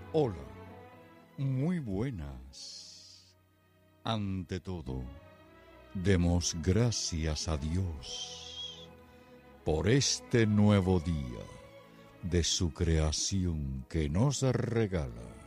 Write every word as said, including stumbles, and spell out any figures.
Hola, muy buenas. Ante todo, demos gracias a Dios por este nuevo día de su creación que nos regala.